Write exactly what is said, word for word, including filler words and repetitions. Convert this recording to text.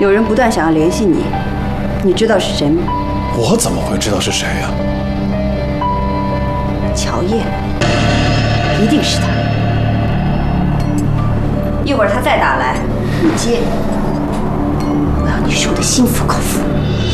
有人不断想要联系你，你知道是谁吗？ 我怎么会知道是谁呀？ 乔叶，一定是他。一会儿他再打来，你接，我要你输得心服口服。